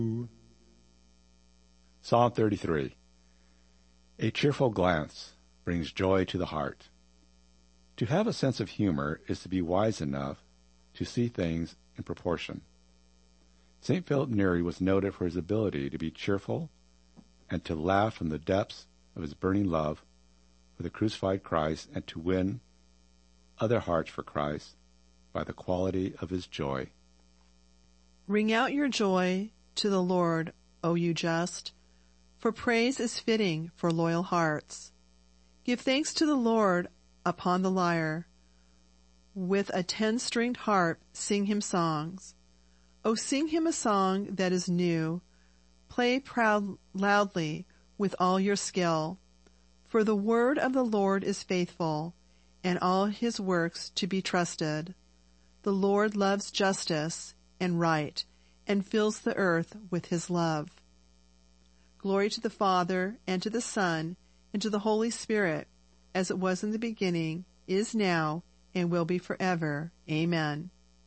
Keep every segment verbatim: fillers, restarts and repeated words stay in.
Psalm thirty-three. A cheerful glance brings joy to the heart. To have a sense of humor is to be wise enough to see things in proportion. Saint Philip Neri was noted for his ability to be cheerful and to laugh from the depths of his burning love for the crucified Christ and to win other hearts for Christ by the quality of his joy. Ring out your joy to the Lord, O you just, for praise is fitting for loyal hearts. Give thanks to the Lord upon the lyre. With a ten-stringed harp sing him songs. O sing him a song that is new. Play proud loudly with all your skill. For the word of the Lord is faithful, and all his works to be trusted. The Lord loves justice and right, and fills the earth with his love. Glory to the Father, and to the Son, and to the Holy Spirit, as it was in the beginning, is now, and will be forever. Amen.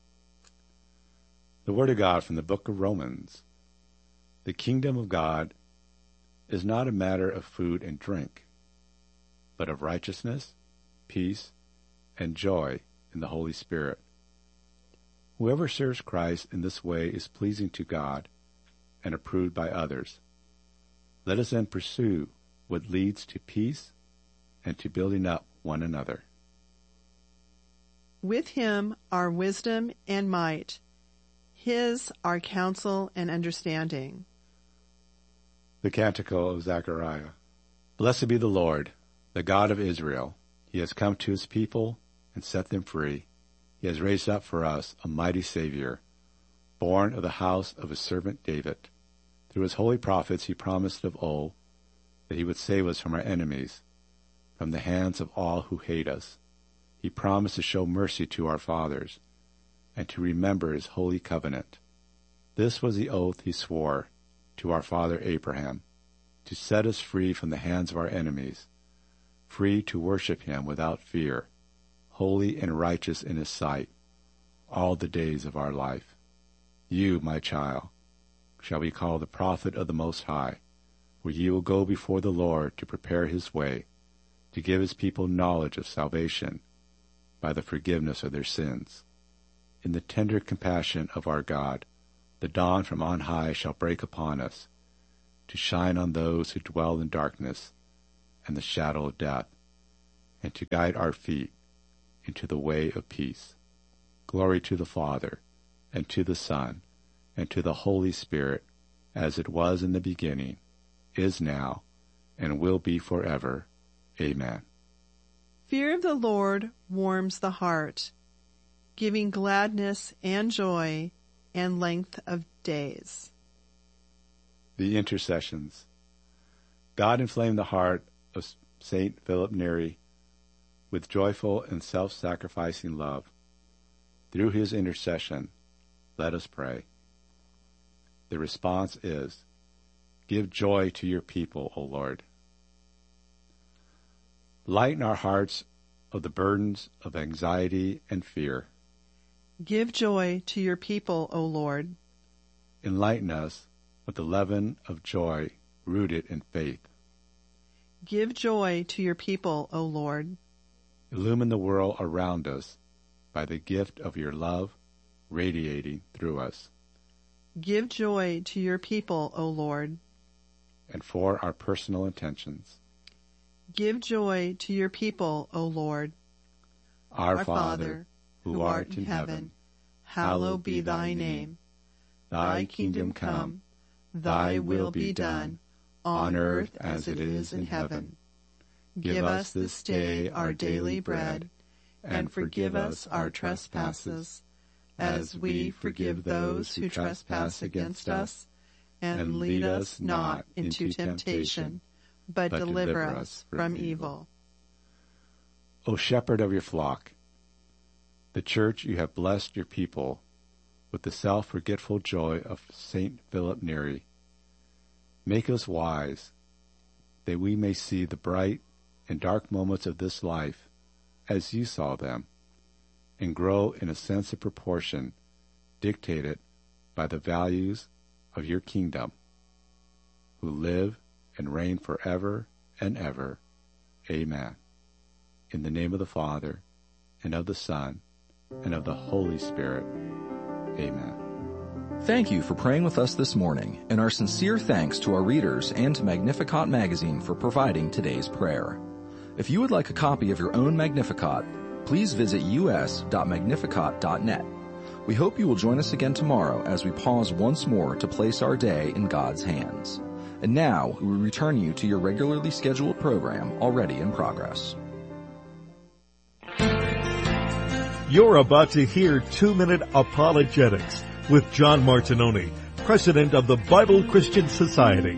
The Word of God from the book of Romans. The kingdom of God is not a matter of food and drink, but of righteousness, peace, and joy in the Holy Spirit. Whoever serves Christ in this way is pleasing to God and approved by others. Let us then pursue what leads to peace and to building up one another. With him are wisdom and might. His are counsel and understanding. The Canticle of Zechariah. Blessed be the Lord, the God of Israel. He has come to his people and set them free. He has raised up for us a mighty Savior, born of the house of his servant David. Through his holy prophets he promised of old that he would save us from our enemies, from the hands of all who hate us. He promised to show mercy to our fathers and to remember his holy covenant. This was the oath he swore to our father Abraham, to set us free from the hands of our enemies, free to worship him without fear, holy and righteous in his sight, all the days of our life. You, my child, shall be called the prophet of the Most High, for you will go before the Lord to prepare his way, to give his people knowledge of salvation by the forgiveness of their sins. In the tender compassion of our God, the dawn from on high shall break upon us, to shine on those who dwell in darkness and the shadow of death, and to guide our feet into the way of peace. Glory to the Father, and to the Son, and to the Holy Spirit, as it was in the beginning, is now, and will be forever. Amen. Fear of the Lord warms the heart, giving gladness and joy and length of days. The Intercessions. God inflamed the heart of Saint Philip Neri with joyful and self-sacrificing love. Through his intercession, let us pray. The response is, give joy to your people, O Lord. Lighten our hearts of the burdens of anxiety and fear. Give joy to your people, O Lord. Enlighten us with the leaven of joy rooted in faith. Give joy to your people, O Lord. Illumine the world around us by the gift of your love radiating through us. Give joy to your people, O Lord. And for our personal intentions, give joy to your people, O Lord. Our, our Father, who art in heaven, hallowed be thy name. Thy kingdom come, thy will be done, on earth as it is in heaven. Give us this day our daily bread, and forgive us our trespasses, as we forgive those who trespass against us. And lead us not into temptation, but deliver us from evil. O shepherd of your flock, the church you have blessed your people with the self-forgetful joy of Saint Philip Neri. Make us wise, that we may see the bright and dark moments of this life as you saw them, and grow in a sense of proportion dictated by the values of your kingdom, who live and reign forever and ever. Amen. In the name of the Father, and of the Son, and of the Holy Spirit. Amen. Thank you for praying with us this morning, and our sincere thanks to our readers and to Magnificat Magazine for providing today's prayer. If you would like a copy of your own Magnificat, please visit u s dot magnificat dot net. We hope you will join us again tomorrow as we pause once more to place our day in God's hands. And now, we return you to your regularly scheduled program already in progress. You're about to hear Two-Minute Apologetics with John Martinoni, president of the Bible Christian Society.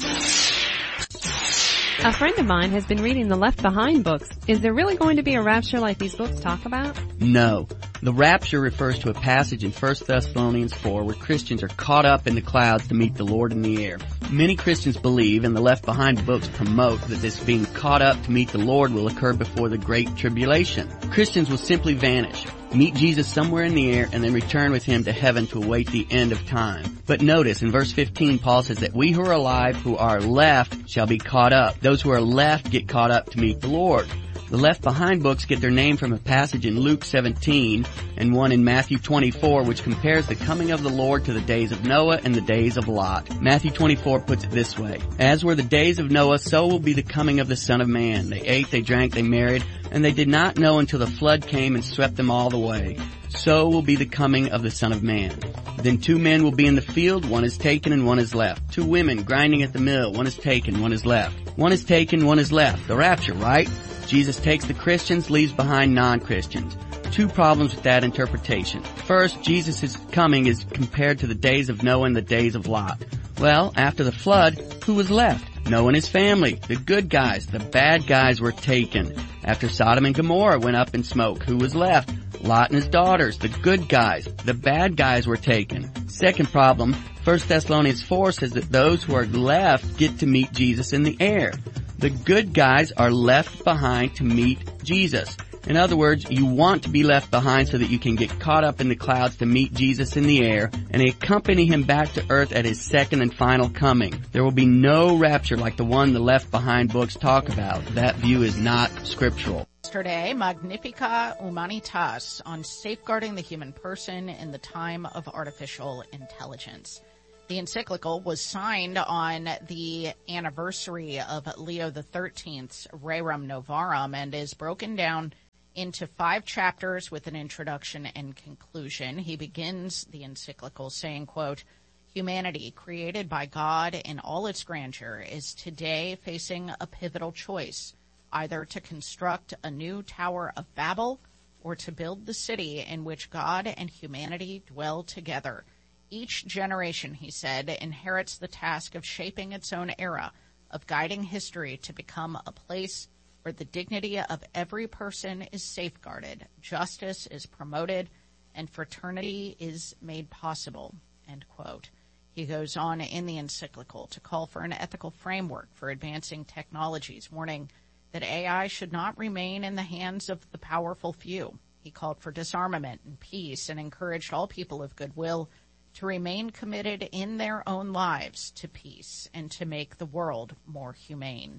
A friend of mine has been reading the Left Behind books. Is there really going to be a rapture like these books talk about? No. The rapture refers to a passage in First Thessalonians four where Christians are caught up in the clouds to meet the Lord in the air. Many Christians believe, and the Left Behind books promote, that this being caught up to meet the Lord will occur before the Great Tribulation. Christians will simply vanish, meet Jesus somewhere in the air, and then return with him to heaven to await the end of time. But notice, in verse fifteen, Paul says that we who are alive, who are left, shall be caught up. Those who are left get caught up to meet the Lord. The Left Behind books get their name from a passage in Luke seventeen and one in Matthew twenty-four, which compares the coming of the Lord to the days of Noah and the days of Lot. Matthew twenty-four puts it this way: As were the days of Noah, so will be the coming of the Son of Man. They ate, they drank, they married, and they did not know until the flood came and swept them all away. So will be the coming of the Son of Man. Then two men will be in the field, one is taken and one is left. Two women grinding at the mill, one is taken, one is left. One is taken, one is left. The rapture, right? Jesus takes the Christians, leaves behind non-Christians. Two problems with that interpretation. First, Jesus' coming is compared to the days of Noah and the days of Lot. Well, after the flood, who was left? Noah and his family, the good guys. The bad guys were taken. After Sodom and Gomorrah went up in smoke, who was left? Lot and his daughters, the good guys. The bad guys were taken. Second problem, First Thessalonians four says that those who are left get to meet Jesus in the air. The good guys are left behind to meet Jesus. In other words, you want to be left behind so that you can get caught up in the clouds to meet Jesus in the air and accompany him back to earth at his second and final coming. There will be no rapture like the one the Left Behind books talk about. That view is not scriptural. Yesterday, Magnificat Humanitas on safeguarding the human person in the time of artificial intelligence. The encyclical was signed on the anniversary of Leo the thirteenth's Rerum Novarum and is broken down into five chapters with an introduction and conclusion. He begins the encyclical saying, quote, "Humanity, created by God in all its grandeur, is today facing a pivotal choice, either to construct a new Tower of Babel or to build the city in which God and humanity dwell together. Each generation," he said, "inherits the task of shaping its own era, of guiding history to become a place where the dignity of every person is safeguarded, justice is promoted, and fraternity is made possible," end quote. He goes on in the encyclical to call for an ethical framework for advancing technologies, warning that A I should not remain in the hands of the powerful few. He called for disarmament and peace and encouraged all people of goodwill to remain committed in their own lives to peace and to make the world more humane.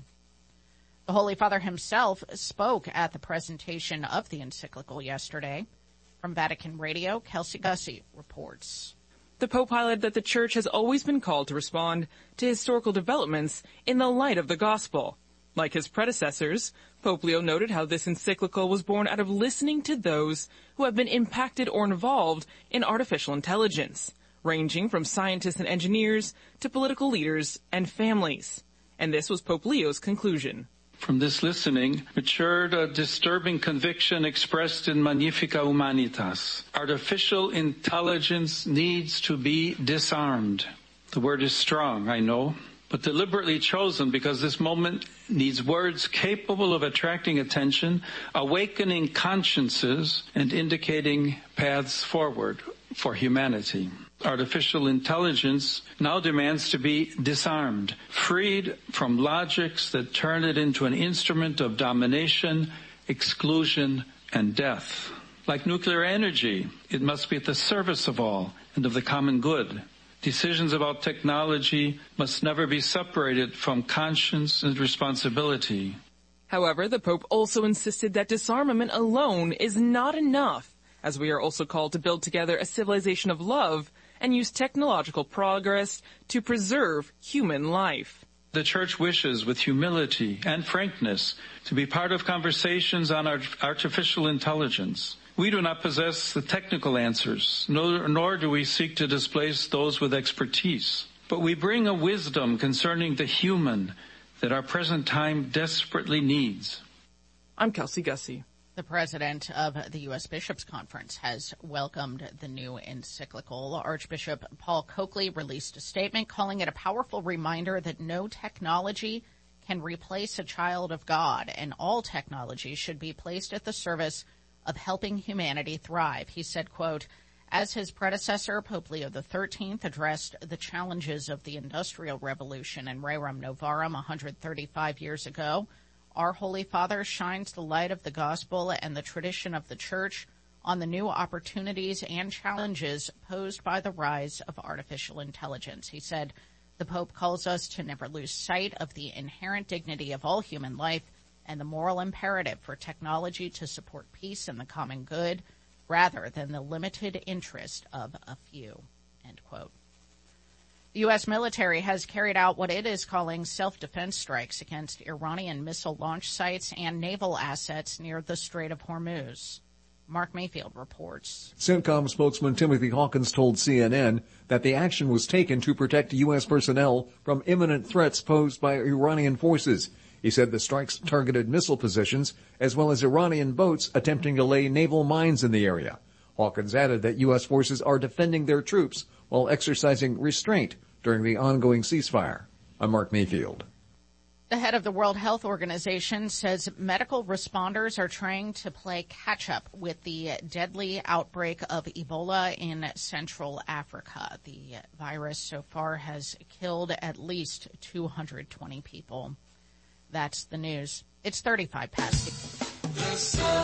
The Holy Father himself spoke at the presentation of the encyclical yesterday. From Vatican Radio, Kelsey Gussie reports. The Pope highlighted that the Church has always been called to respond to historical developments in the light of the Gospel. Like his predecessors, Pope Leo noted how this encyclical was born out of listening to those who have been impacted or involved in artificial intelligence, ranging from scientists and engineers to political leaders and families. And this was Pope Leo's conclusion. From this listening matured a disturbing conviction expressed in Magnificat Humanitas. Artificial intelligence needs to be disarmed. The word is strong, I know, but deliberately chosen because this moment needs words capable of attracting attention, awakening consciences, and indicating paths forward for humanity. Artificial intelligence now demands to be disarmed, freed from logics that turn it into an instrument of domination, exclusion, and death. Like nuclear energy, it must be at the service of all and of the common good. Decisions about technology must never be separated from conscience and responsibility. However, the Pope also insisted that disarmament alone is not enough, as we are also called to build together a civilization of love and use technological progress to preserve human life. The Church wishes, with humility and frankness, to be part of conversations on artificial intelligence. We do not possess the technical answers, nor, nor do we seek to displace those with expertise. But we bring a wisdom concerning the human that our present time desperately needs. I'm Kelsey Gussie. The president of the U S Bishops' Conference has welcomed the new encyclical. Archbishop Paul Coakley released a statement calling it a powerful reminder that no technology can replace a child of God, and all technology should be placed at the service of helping humanity thrive. He said, quote, as his predecessor, Pope Leo the thirteenth, addressed the challenges of the Industrial Revolution in Rerum Novarum one hundred thirty-five years ago, our Holy Father shines the light of the gospel and the tradition of the Church on the new opportunities and challenges posed by the rise of artificial intelligence. He said, the Pope calls us to never lose sight of the inherent dignity of all human life and the moral imperative for technology to support peace and the common good, rather than the limited interest of a few, end quote. The U S military has carried out what it is calling self-defense strikes against Iranian missile launch sites and naval assets near the Strait of Hormuz. Mark Mayfield reports. CENTCOM spokesman Timothy Hawkins told C N N that the action was taken to protect U S personnel from imminent threats posed by Iranian forces. He said the strikes targeted missile positions as well as Iranian boats attempting to lay naval mines in the area. Hawkins added that U S forces are defending their troops while exercising restraint during the ongoing ceasefire. I'm Mark Mayfield. The head of the World Health Organization says medical responders are trying to play catch-up with the deadly outbreak of Ebola in Central Africa. The virus so far has killed at least two hundred twenty people. That's the news. It's thirty-five past six. The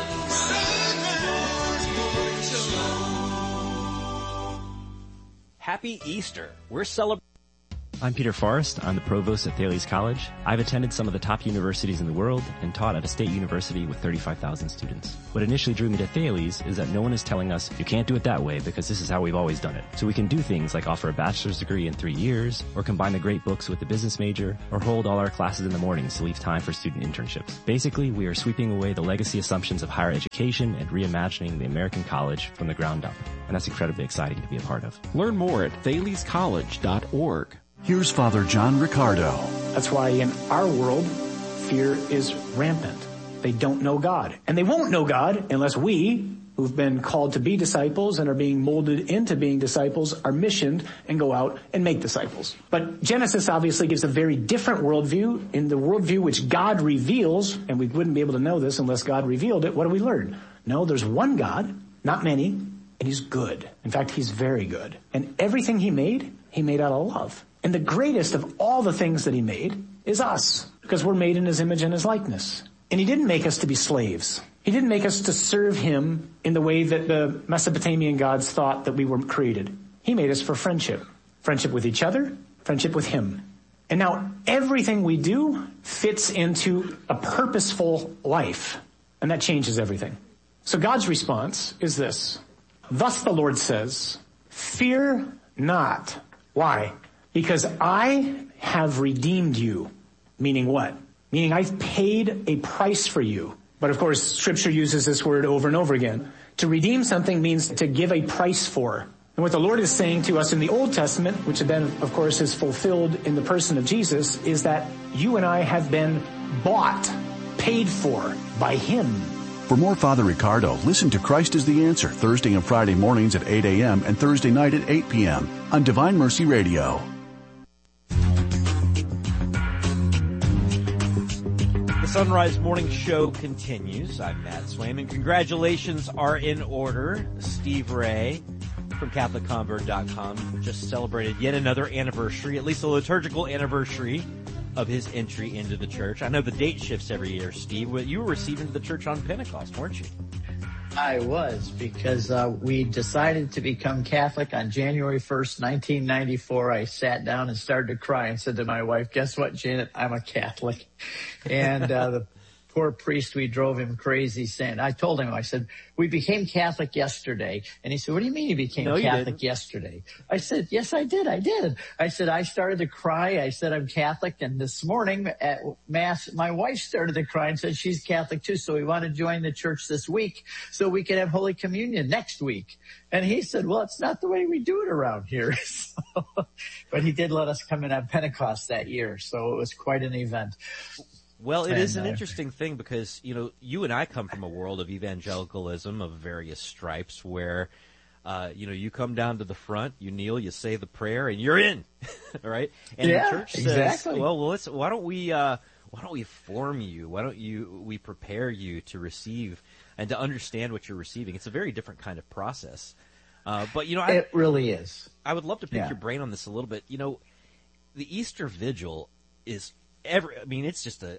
Happy Easter. We're celebrating. I'm Peter Forrest. I'm the provost at Thales College. I've attended some of the top universities in the world and taught at a state university with thirty-five thousand students. What initially drew me to Thales is that no one is telling us you can't do it that way because this is how we've always done it. So we can do things like offer a bachelor's degree in three years, or combine the great books with the business major, or hold all our classes in the mornings to leave time for student internships. Basically, we are sweeping away the legacy assumptions of higher education and reimagining the American college from the ground up. And that's incredibly exciting to be a part of. Learn more at thales college dot org. Here's Father John Riccardo. That's why in our world, fear is rampant. They don't know God. And they won't know God unless we, who've been called to be disciples and are being molded into being disciples, are missioned and go out and make disciples. But Genesis obviously gives a very different worldview. In the worldview which God reveals, and we wouldn't be able to know this unless God revealed it, what do we learn? No, there's one God, not many, and he's good. In fact, he's very good. And everything he made, he made out of love. And the greatest of all the things that he made is us, because we're made in his image and his likeness. And he didn't make us to be slaves. He didn't make us to serve him in the way that the Mesopotamian gods thought that we were created. He made us for friendship. Friendship with each other, friendship with him. And now everything we do fits into a purposeful life. And that changes everything. So God's response is this. Thus the Lord says, fear not. Why? Because I have redeemed you. Meaning what? Meaning I've paid a price for you. But of course, Scripture uses this word over and over again. To redeem something means to give a price for. And what the Lord is saying to us in the Old Testament, which then, of course, is fulfilled in the person of Jesus, is that you and I have been bought, paid for by him. For more Father Riccardo, listen to Christ is the Answer Thursday and Friday mornings at eight a.m. and Thursday night at eight p.m. on Divine Mercy Radio. The Sunrise Morning Show continues. I'm Matt Swaim, and congratulations are in order. Steve Ray from Catholic Convert dot com just celebrated yet another anniversary, at least a liturgical anniversary of his entry into the church. I know the date shifts every year, Steve. You were received into the church on Pentecost, weren't you? I was, because uh, we decided to become Catholic on January first, nineteen ninety-four. I sat down and started to cry and said to my wife, guess what, Janet? I'm a Catholic. And uh, the poor priest, we drove him crazy saying, I told him, I said, we became Catholic yesterday. And he said, what do you mean you became no, Catholic you yesterday? I said, yes, I did. I did. I said, I started to cry. I said, I'm Catholic. And this morning at Mass, my wife started to cry and said she's Catholic too. So we want to join the church this week so we can have Holy Communion next week. And he said, well, it's not the way we do it around here. So, but he did let us come in on Pentecost that year. So it was quite an event. Well, it and, is an uh, interesting thing because, you know, you and I come from a world of evangelicalism of various stripes where, uh, you know, you come down to the front, you kneel, you say the prayer, and you're in, right? And yeah, the church says, exactly. well, well let's, why don't we, uh, why don't we form you? Why don't you, we prepare you to receive and to understand what you're receiving? It's a very different kind of process. Uh, but, you know, I, it really is. I would love to pick yeah. your brain on this a little bit. You know, the Easter Vigil is every, I mean, it's just a,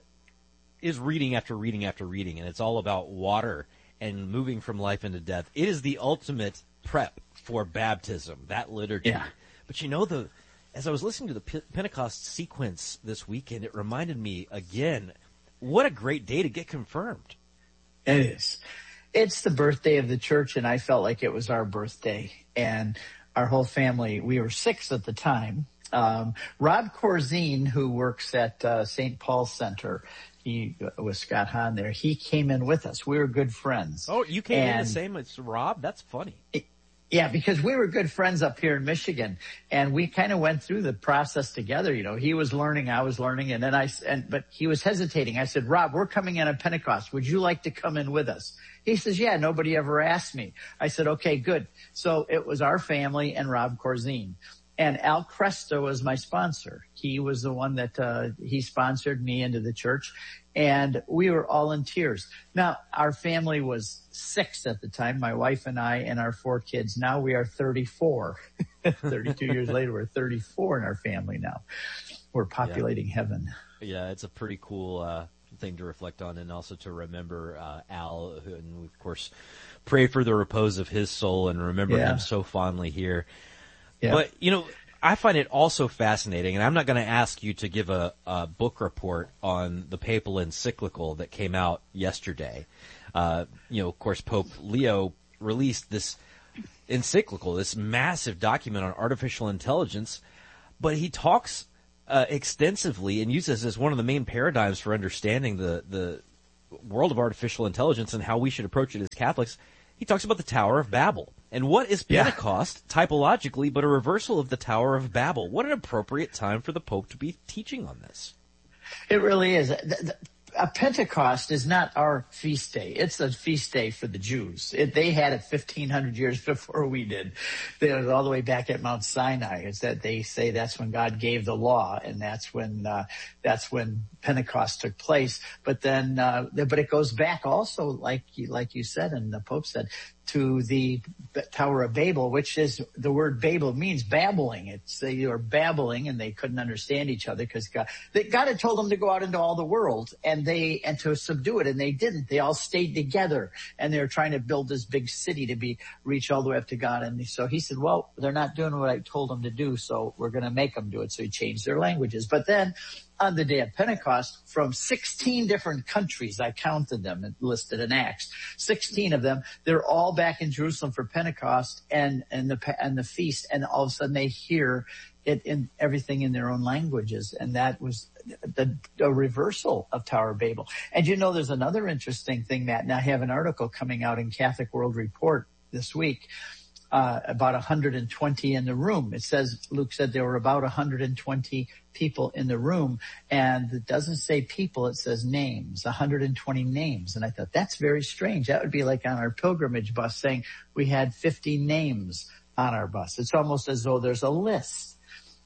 is reading after reading after reading, and it's all about water and moving from life into death. It is the ultimate prep for baptism, that liturgy. Yeah. But you know, the as I was listening to the P- Pentecost sequence this weekend, it reminded me again, what a great day to get confirmed. It is. It's the birthday of the church, and I felt like it was our birthday. And our whole family, we were six at the time. Um, Rob Corzine, who works at uh, Saint Paul's Center, he was Scott Hahn there. He came in with us. We were good friends. Oh, you came and, in the same as Rob? That's funny. It, yeah, because we were good friends up here in Michigan, and we kind of went through the process together. You know, he was learning, I was learning, and then I, and, but he was hesitating. I said, Rob, we're coming in on Pentecost. Would you like to come in with us? He says, yeah, nobody ever asked me. I said, okay, good. So it was our family and Rob Corzine. And Al Cresta was my sponsor. He was the one that, uh, he sponsored me into the church, and we were all in tears. Now, our family was six at the time, my wife and I and our four kids. Now we are thirty-four. thirty-two years later, we're thirty-four in our family now. We're populating yeah. heaven. Yeah, it's a pretty cool, uh, thing to reflect on, and also to remember, uh, Al, who, and of course, pray for the repose of his soul and remember yeah. him so fondly here. Yeah. But, you know, I find it also fascinating, and I'm not going to ask you to give a, a book report on the papal encyclical that came out yesterday. Uh, you know, of course, Pope Leo released this encyclical, this massive document on artificial intelligence, but he talks uh, extensively and uses this as one of the main paradigms for understanding the, the world of artificial intelligence and how we should approach it as Catholics. He talks about the Tower of Babel. And what is Pentecost, yeah. typologically, but a reversal of the Tower of Babel? What an appropriate time for the Pope to be teaching on this. It really is. The, the, a Pentecost is not our feast day. It's a feast day for the Jews. It, they had it fifteen hundred years before we did. It was all the way back at Mount Sinai. It's that they say that's when God gave the law, and that's when uh, that's when Pentecost took place. But then, uh, but it goes back also, like you, like you said, and the Pope said, to the Tower of Babel, which is, the word Babel means babbling. It's, they were babbling and they couldn't understand each other because God, they, God had told them to go out into all the world and they, and to subdue it, and they didn't. They all stayed together, and they were trying to build this big city to be, reach all the way up to God. And so he said, well, they're not doing what I told them to do, so we're going to make them do it. So he changed their languages. But then, on the day of Pentecost, from sixteen different countries, I counted them and listed in Acts, sixteen of them, they're all back in Jerusalem for Pentecost and, and the, and the feast, and all of a sudden they hear it in everything in their own languages. And that was the, the reversal of Tower of Babel. And you know, there's another interesting thing, Matt, and I have an article coming out in Catholic World Report this week. Uh, about one hundred twenty in the room. It says, Luke said there were about one hundred twenty people in the room, and it doesn't say people, it says names, one hundred twenty names. And I thought, that's very strange. That would be like on our pilgrimage bus saying we had fifty names on our bus. It's almost as though there's a list.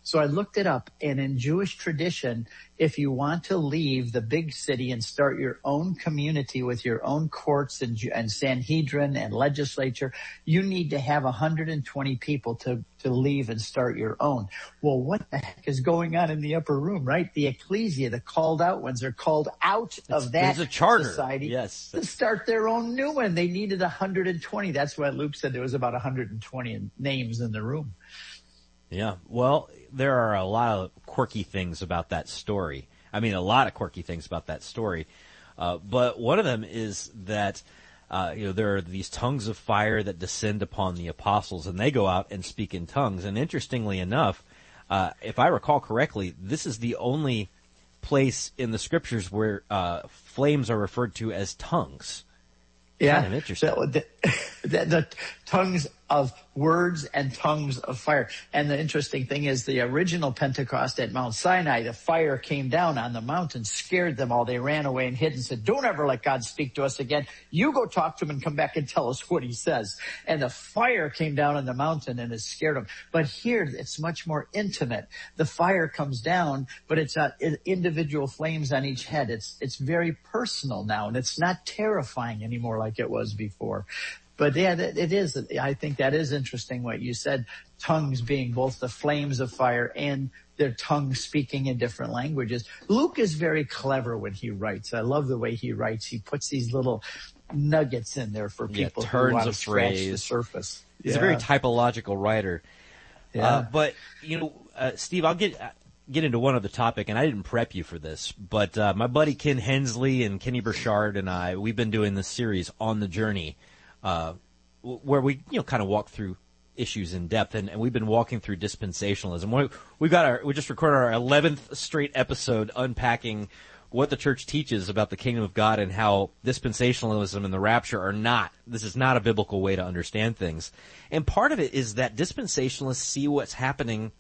So I looked it up, and in Jewish tradition, if you want to leave the big city and start your own community with your own courts and, and Sanhedrin and legislature, you need to have one hundred twenty people to, to leave and start your own. Well, what the heck is going on in the upper room, right? The ecclesia, the called out ones, are called out of it's, that a charter. society yes. to start their own new one. They needed one hundred twenty. That's why Luke said there was about one hundred twenty names in the room. Yeah, well, there are a lot of quirky things about that story. I mean, a lot of quirky things about that story. Uh, but one of them is that, uh, you know, there are these tongues of fire that descend upon the apostles, and they go out and speak in tongues. And interestingly enough, uh, if I recall correctly, this is the only place in the scriptures where uh, flames are referred to as tongues. Yeah, kind of interesting. The, the, the, the tongues of words and tongues of fire. And the interesting thing is the original Pentecost at Mount Sinai, the fire came down on the mountain, scared them all. They ran away and hid and said, don't ever let God speak to us again. You go talk to him and come back and tell us what he says. And the fire came down on the mountain and it scared them. But here it's much more intimate. The fire comes down, but it's uh, individual flames on each head. It's, it's very personal now, and it's not terrifying anymore like it was before. But yeah, it is. I think that is interesting what you said, tongues being both the flames of fire and their tongues speaking in different languages. Luke is very clever when he writes. I love the way he writes. He puts these little nuggets in there for people yeah, who want to of scratch phrase. the surface. He's yeah. a very typological writer. Yeah. Uh, but, you know, uh, Steve, I'll get... Uh, get into one other topic, and I didn't prep you for this, but uh, my buddy Ken Hensley and Kenny Burchard and I, we've been doing this series On the Journey, uh, where we, you know, kind of walk through issues in depth, and, and we've been walking through dispensationalism. We, we got our, we just recorded our eleventh straight episode unpacking what the church teaches about the kingdom of God and how dispensationalism and the rapture are not, this is not a biblical way to understand things. And part of it is that dispensationalists see what's happening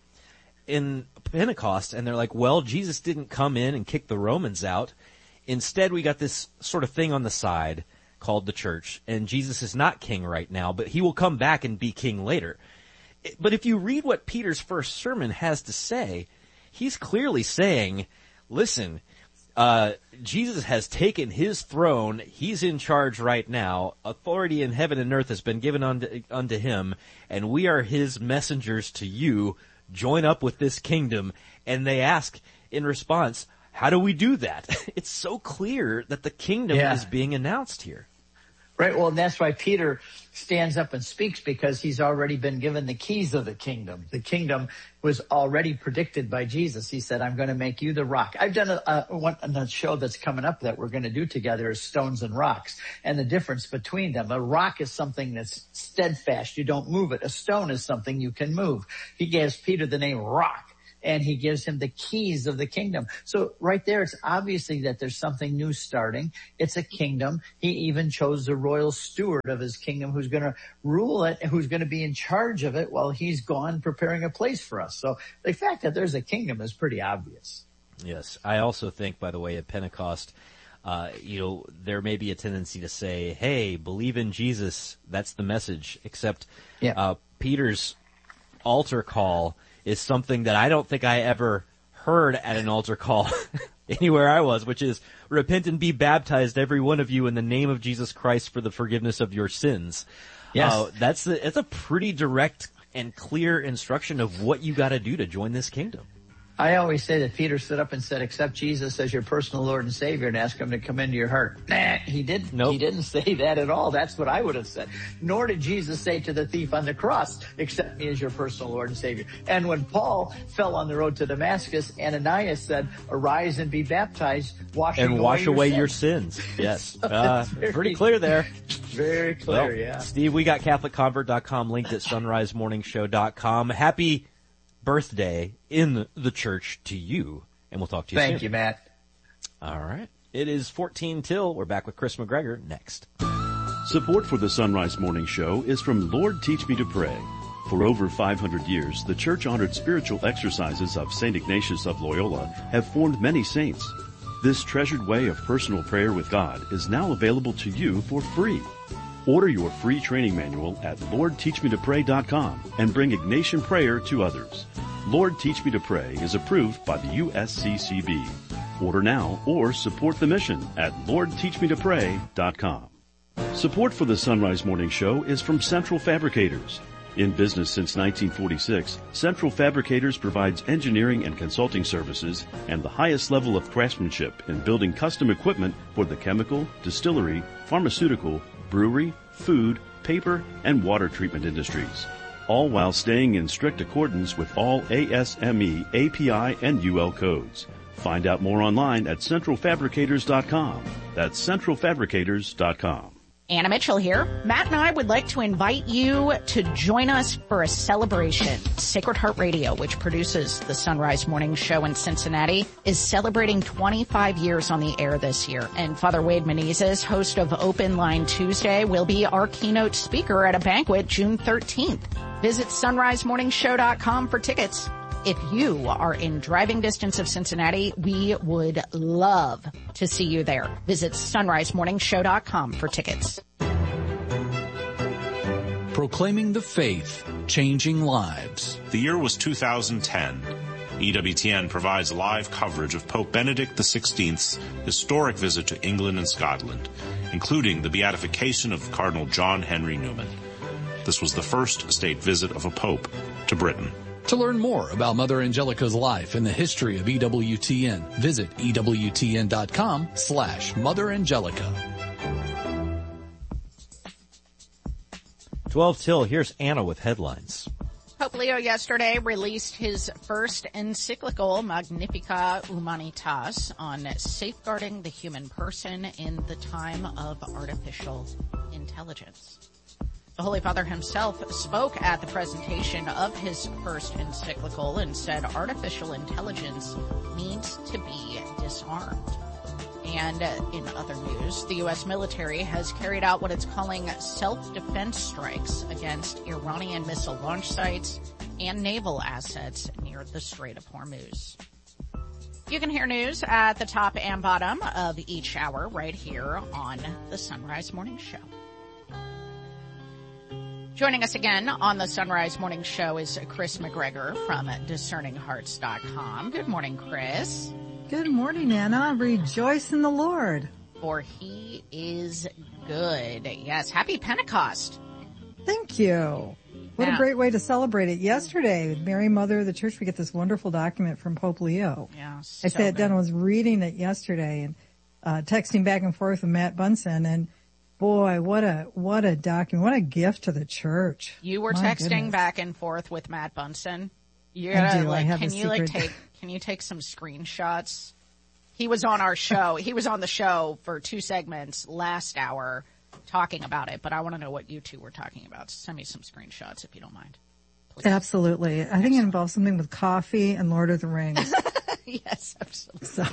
in Pentecost, and they're like, well, Jesus didn't come in and kick the Romans out. Instead, we got this sort of thing on the side called the church, and Jesus is not king right now, but he will come back and be king later. But if you read what Peter's first sermon has to say, he's clearly saying, listen, uh, Jesus has taken his throne. He's in charge right now. Authority in heaven and earth has been given unto, unto him, and we are his messengers to you. Join up with this kingdom. And they ask in response, how do we do that? It's so clear that the kingdom yeah. is being announced here. Right. Well, and that's why Peter stands up and speaks, because he's already been given the keys of the kingdom. The kingdom was already predicted by Jesus. He said, I'm going to make you the rock. I've done a, a, one, a show that's coming up that we're going to do together is Stones and Rocks, and the difference between them. A rock is something that's steadfast. You don't move it. A stone is something you can move. He gives Peter the name Rock, and he gives him the keys of the kingdom. So right there, it's obviously that there's something new starting. It's a kingdom. He even chose the royal steward of his kingdom who's going to rule it, who's going to be in charge of it while he's gone preparing a place for us. So the fact that there's a kingdom is pretty obvious. Yes. I also think, by the way, at Pentecost, uh, you know, there may be a tendency to say, hey, believe in Jesus. That's the message. Except yeah. uh, Peter's altar call is something that I don't think I ever heard at an altar call anywhere I was, which is repent and be baptized, every one of you, in the name of Jesus Christ for the forgiveness of your sins. Yes. Uh, that's, a, that's a pretty direct and clear instruction of what you got to do to join this kingdom. I always say that Peter stood up and said, accept Jesus as your personal Lord and Savior and ask him to come into your heart. Nah, he didn't. Nope. He didn't say that at all. That's what I would have said. Nor did Jesus say to the thief on the cross, accept me as your personal Lord and Savior. And when Paul fell on the road to Damascus, Ananias said, arise and be baptized, washing and away wash your away sins. your sins. Yes. So uh, very, pretty clear there. Very clear, well, yeah. Steve, we got Catholic Convert dot com linked at sunrise morning show dot com. Happy birthday in the church to you, and we'll talk to you Thank soon. you, Matt. All right. It is fourteen till. We're back with Chris McGregor next. Support for the Sunrise Morning Show is from Lord Teach Me to Pray. For over five hundred years, the church-honored spiritual exercises of Saint Ignatius of Loyola have formed many saints. This treasured way of personal prayer with God is now available to you for free. Order your free training manual at lord teach me to pray dot com and bring Ignatian prayer to others. Lord Teach Me to Pray is approved by the U S C C B. Order now or support the mission at lord teach me to pray dot com. Support for the Sunrise Morning Show is from Central Fabricators. In business since nineteen forty-six, Central Fabricators provides engineering and consulting services and the highest level of craftsmanship in building custom equipment for the chemical, distillery, pharmaceutical, brewery, food, paper, and water treatment industries, all while staying in strict accordance with all A S M E, A P I, and U L codes. Find out more online at central fabricators dot com. That's central fabricators dot com. Anna Mitchell here. Matt and I would like to invite you to join us for a celebration. Sacred Heart Radio, which produces the Sunrise Morning Show in Cincinnati, is celebrating twenty-five years on the air this year. And Father Wade Menezes, host of Open Line Tuesday, will be our keynote speaker at a banquet June thirteenth. Visit sunrise morning show dot com for tickets. If you are in driving distance of Cincinnati, we would love to see you there. Visit sunrise morning show dot com for tickets. Proclaiming the faith, changing lives. The year was two thousand ten. E W T N provides live coverage of Pope Benedict the sixteenth's historic visit to England and Scotland, including the beatification of Cardinal John Henry Newman. This was the first state visit of a pope to Britain. To learn more about Mother Angelica's life and the history of E W T N, visit E W T N dot com slash Mother Angelica. twelve till, here's Anna with headlines. Pope Leo yesterday released his first encyclical, Magnificat Humanitas, on safeguarding the human person in the time of artificial intelligence. The Holy Father himself spoke at the presentation of his first encyclical and said artificial intelligence needs to be disarmed. And in other news, the U S military has carried out what it's calling self-defense strikes against Iranian missile launch sites and naval assets near the Strait of Hormuz. You can hear news at the top and bottom of each hour right here on the Sunrise Morning Show. Joining us again on the Sunrise Morning Show is Chris McGregor from discerning hearts dot com. Good morning, Chris. Good morning, Anna. Rejoice in the Lord. For he is good. Yes, happy Pentecost. Thank you. What yeah. a great way to celebrate it. Yesterday, with Mary Mother of the Church, we get this wonderful document from Pope Leo. Yeah, so I sat good. down and was reading it yesterday and uh, texting back and forth with Matt Bunson, and boy, what a what a document, what a gift to the church. You were My texting goodness. back and forth with Matt Bunson. You I gotta, do. like, I have can a you like secret. take can you take some screenshots? He was on our show. He was on the show for two segments last hour talking about it, but I want to know what you two were talking about. Send me some screenshots if you don't mind. Please. Absolutely. I think it involves something with coffee and Lord of the Rings. Yes, absolutely. So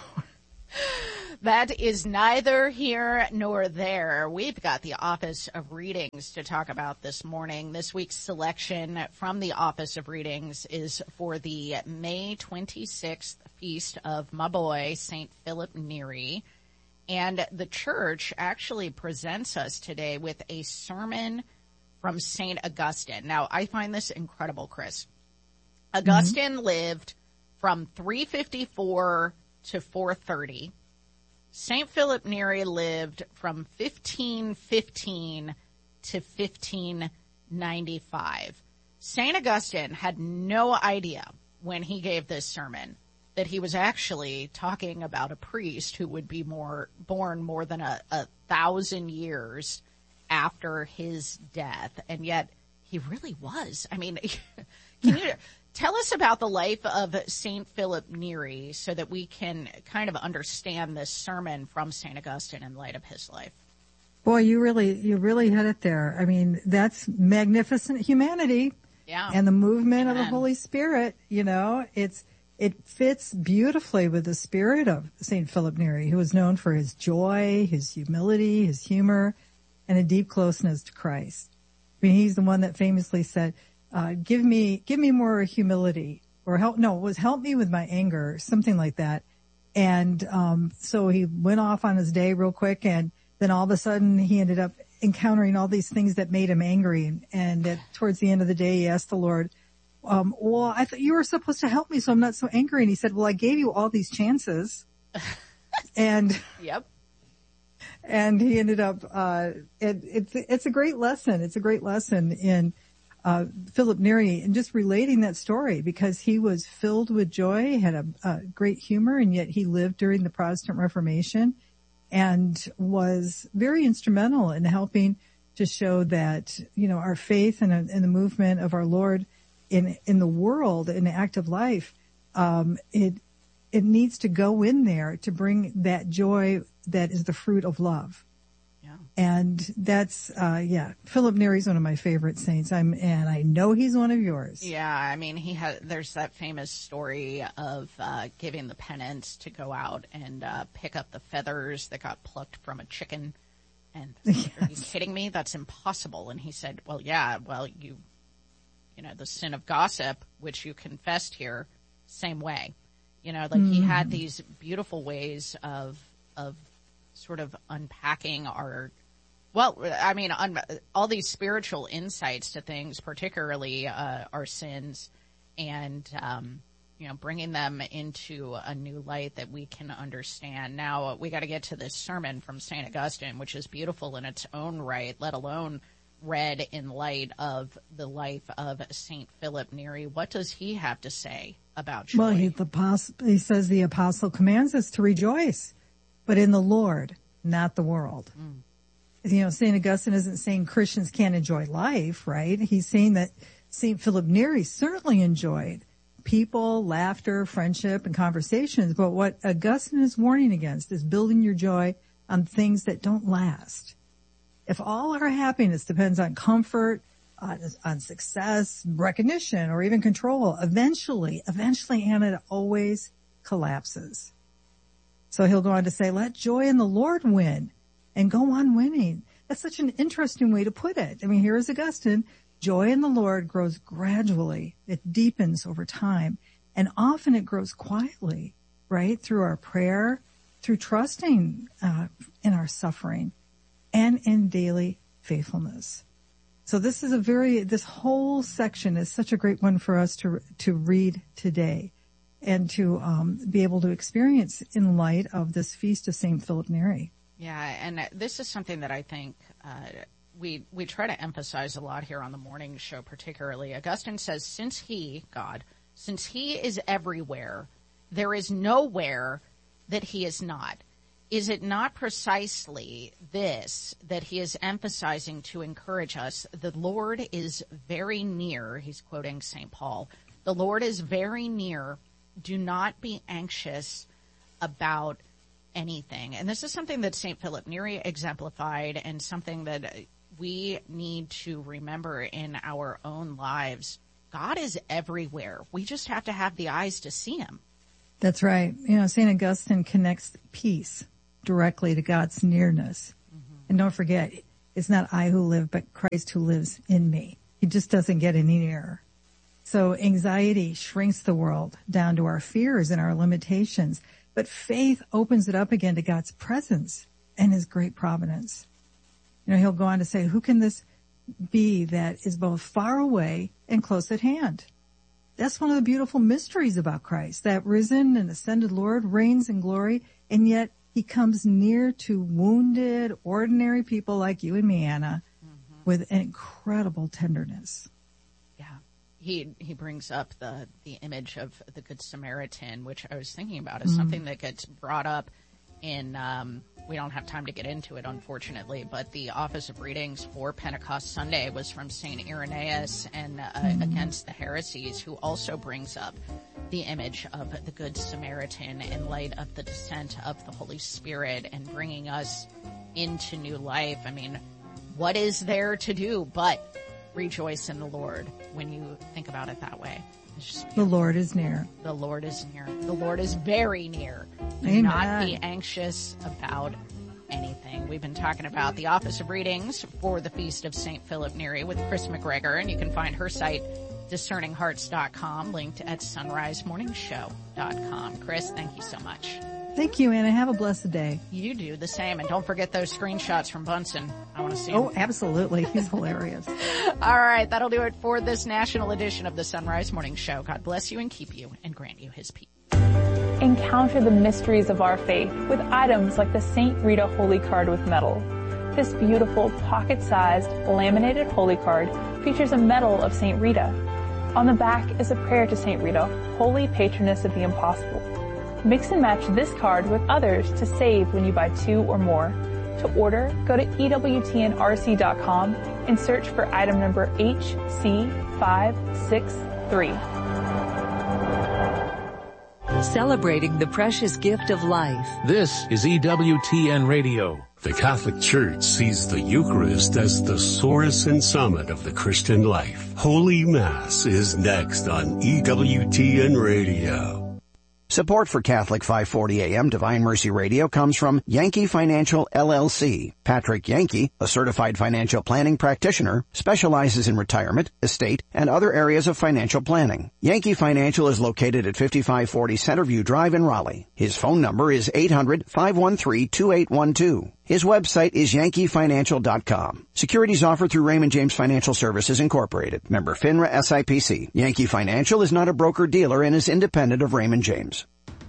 that is neither here nor there. We've got the Office of Readings to talk about this morning. This week's selection from the Office of Readings is for the May twenty-sixth feast of my boy, Saint Philip Neri. And the church actually presents us today with a sermon from Saint Augustine. Now, I find this incredible, Chris. Augustine mm-hmm. lived from three fifty-four to four thirty. Saint Philip Neri lived from fifteen fifteen to fifteen ninety-five. Saint Augustine had no idea when he gave this sermon that he was actually talking about a priest who would be more born more than a, a thousand years after his death. And yet he really was. I mean, can you tell us about the life of Saint Philip Neri so that we can kind of understand this sermon from Saint Augustine in light of his life? boy, you really, you really hit it there. I mean, that's magnificent humanity. Yeah. And the movement Amen. of the Holy Spirit, you know, it's, it fits beautifully with the spirit of Saint Philip Neri, who was known for his joy, his humility, his humor, and a deep closeness to Christ. I mean, he's the one that famously said, uh, give me, give me more humility, or help, no, it was help me with my anger, something like that. And, um, so he went off on his day real quick, and then all of a sudden he ended up encountering all these things that made him angry. And, and at, towards the end of the day, he asked the Lord, um, well, I thought you were supposed to help me, so I'm not so angry. And he said, well, I gave you all these chances. and, yep. And he ended up, uh, it, it's, it's a great lesson. It's a great lesson in, uh, Philip Neri and just relating that story because he was filled with joy, had a, a great humor, and yet he lived during the Protestant Reformation and was very instrumental in helping to show that, you know, our faith and, and the movement of our Lord in, in the world, in active life, um, it, it needs to go in there to bring that joy that is the fruit of love. Yeah. And that's, uh, yeah, Philip Neri's one of my favorite saints. I'm, and I know he's one of yours. Yeah. I mean, he had, there's that famous story of, uh, giving the penance to go out and, uh, pick up the feathers that got plucked from a chicken. And yes. Are you kidding me? That's impossible. And he said, well, yeah, well, you, you know, the sin of gossip, which you confessed here, same way. You know, like mm. he had these beautiful ways of, of sort of unpacking our, well, I mean, un, all these spiritual insights to things, particularly, uh, our sins and, um, you know, bringing them into a new light that we can understand. Now, we got to get to this sermon from Saint Augustine, which is beautiful in its own right, let alone read in light of the life of Saint Philip Neri. What does he have to say about joy? Well, he, the apostle, he says the apostle commands us to rejoice, but in the Lord, not the world. Mm. You know, Saint Augustine isn't saying Christians can't enjoy life, right? He's saying that Saint Philip Neri certainly enjoyed people, laughter, friendship, and conversations. But what Augustine is warning against is building your joy on things that don't last. If all our happiness depends on comfort, on, on success, recognition, or even control, eventually, eventually, Anna, it always collapses. So he'll go on to say, let joy in the Lord win and go on winning. That's such an interesting way to put it. I mean, here is Augustine. Joy in the Lord grows gradually. It deepens over time. And often it grows quietly, right? Through our prayer, through trusting uh, in our suffering, and in daily faithfulness. So this is a very, this whole section is such a great one for us to to read today and to um, be able to experience in light of this feast of Saint Philip Neri. Yeah, and this is something that I think uh, we we try to emphasize a lot here on the morning show, particularly. Augustine says, since he, God, since he is everywhere, there is nowhere that he is not. Is it not precisely this that he is emphasizing to encourage us? The Lord is very near. He's quoting Saint Paul. The Lord is very near. Do not be anxious about anything. And this is something that Saint Philip Neri exemplified and something that we need to remember in our own lives. God is everywhere. We just have to have the eyes to see him. That's right. You know, Saint Augustine connects peace directly to God's nearness. Mm-hmm. And don't forget, it's not I who live, but Christ who lives in me. He just doesn't get any nearer. So anxiety shrinks the world down to our fears and our limitations, but faith opens it up again to God's presence and his great providence. You know, he'll go on to say, who can this be that is both far away and close at hand? That's one of the beautiful mysteries about Christ, that risen and ascended Lord reigns in glory, and yet he comes near to wounded, ordinary people like you and me, Anna, mm-hmm. with an incredible tenderness. Yeah. He he brings up the, the image of the Good Samaritan, which I was thinking about as mm-hmm. something that gets brought up in, um, we don't have time to get into it, unfortunately, but the Office of Readings for Pentecost Sunday was from Saint Irenaeus and uh, mm-hmm. Against the Heresies, who also brings up the image of the Good Samaritan in light of the descent of the Holy Spirit and bringing us into new life. I mean, what is there to do but rejoice in the Lord when you think about it that way? The Lord is near. The Lord is near. The Lord is very near. Do Amen. not be anxious about anything. We've been talking about the Office of Readings for the Feast of Saint Philip Neri with Chris McGregor, and you can find her site, discerning hearts dot com, linked at sunrise morning show dot com. Chris, thank you so much. Thank you, Anna. Have a blessed day. You do the same. And don't forget those screenshots from Bunsen. I want to see Oh, them. absolutely. He's hilarious. All right. That'll do it for this national edition of the Sunrise Morning Show. God bless you and keep you and grant you his peace. Encounter the mysteries of our faith with items like the Saint Rita Holy Card with medal. This beautiful pocket-sized laminated holy card features a medal of Saint Rita. On the back is a prayer to Saint Rita, holy patroness of the impossible. Mix and match this card with others to save when you buy two or more. To order, go to E W T N R C dot com and search for item number H C five six three. Celebrating the precious gift of life. This is E W T N Radio. The Catholic Church sees the Eucharist as the source and summit of the Christian life. Holy Mass is next on E W T N Radio. Support for Catholic five forty A M Divine Mercy Radio comes from Yankee Financial L L C. Patrick Yankee, a certified financial planning practitioner, specializes in retirement, estate, and other areas of financial planning. Yankee Financial is located at fifty-five forty Centerview Drive in Raleigh. His phone number is eight hundred, five one three, two eight one two. His website is yankee financial dot com. Securities offered through Raymond James Financial Services Incorporated. Member FINRA S I P C. Yankee Financial is not a broker-dealer and is independent of Raymond James.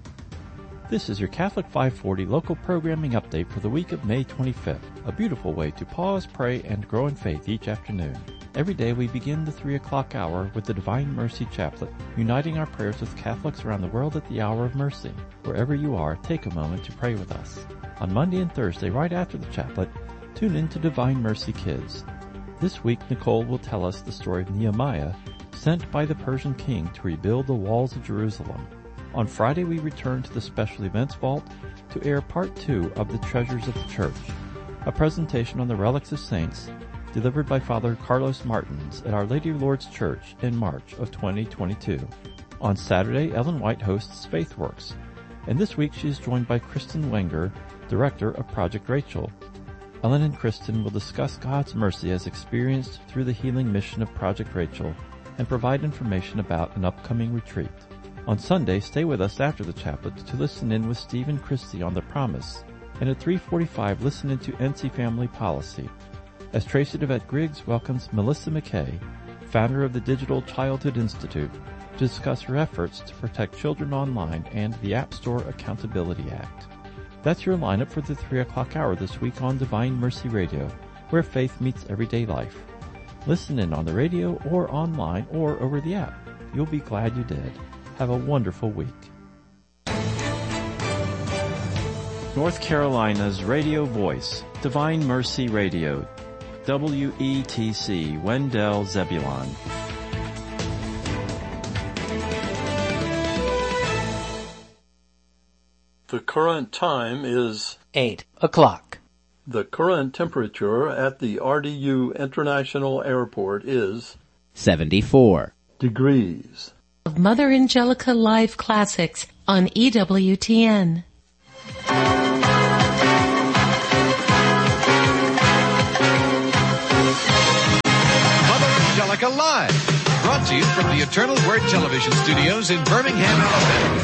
This is your Catholic five forty local programming update for the week of May twenty-fifth. A beautiful way to pause, pray, and grow in faith each afternoon. Every day we begin the three o'clock hour with the Divine Mercy Chaplet, uniting our prayers with Catholics around the world at the hour of mercy. Wherever you are, take a moment to pray with us. On Monday and Thursday, right after the chaplet, tune in to Divine Mercy Kids. This week, Nicole will tell us the story of Nehemiah, sent by the Persian king to rebuild the walls of Jerusalem. On Friday, we return to the Special Events Vault to air part two of the Treasures of the Church, a presentation on the relics of saints delivered by Father Carlos Martins at Our Lady of Lourdes Church in March of twenty twenty-two. On Saturday, Ellen White hosts FaithWorks, and this week she is joined by Kristen Wenger, Director of Project Rachel. Ellen and Kristen will discuss God's mercy as experienced through the healing mission of Project Rachel and provide information about an upcoming retreat. On Sunday, stay with us after the chaplet to listen in with Stephen Christie on The Promise, and at three forty-five listen into N C Family Policy, as Tracy DeVette Griggs welcomes Melissa McKay, founder of the Digital Childhood Institute, to discuss her efforts to protect children online and the App Store Accountability Act. That's your lineup for the three o'clock hour this week on Divine Mercy Radio, where faith meets everyday life. Listen in on the radio or online or over the app. You'll be glad you did. Have a wonderful week. North Carolina's radio voice, Divine Mercy Radio, W E T C, Wendell Zebulon. The current time is eight o'clock. The current temperature at the R D U International Airport is seventy-four degrees. Of Mother Angelica Live Classics on E W T N. Mother Angelica Live, brought to you from the Eternal Word Television Studios in Birmingham, Alabama.